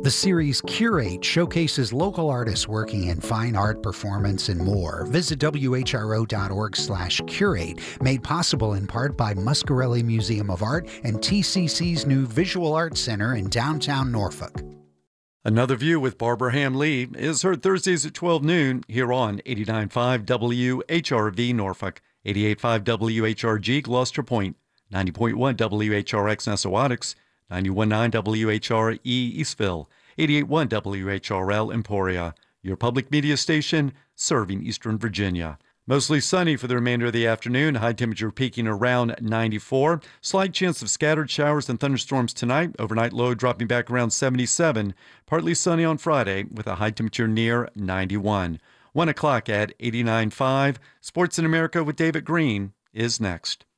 The series Curate showcases local artists working in fine art, performance, and more. Visit whro.org/curate, made possible in part by Muscarelli Museum of Art and TCC's new Visual Arts Center in downtown Norfolk. Another View with Barbara Ham-Lee is heard Thursdays at 12 noon here on 89.5 WHRV Norfolk, 88.5 WHRG Gloucester Point, 90.1 WHRX Nessawadox, 91.9 WHRE Eastville, 88.1 WHRL Emporia, your public media station serving Eastern Virginia. Mostly sunny for the remainder of the afternoon, high temperature peaking around 94. Slight chance of scattered showers and thunderstorms tonight, overnight low dropping back around 77. Partly sunny on Friday with a high temperature near 91. 1 o'clock at 89.5. Sports in America with David Green is next.